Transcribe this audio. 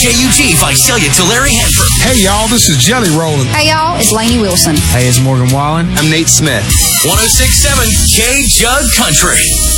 KUG, Visalia, Tulare, Hanford. Hey, y'all, this is Jelly Rollin'. Hey, y'all, it's Lainey Wilson. Hey, it's Morgan Wallen. I'm Nate Smith. 106.7 K-Jug Country.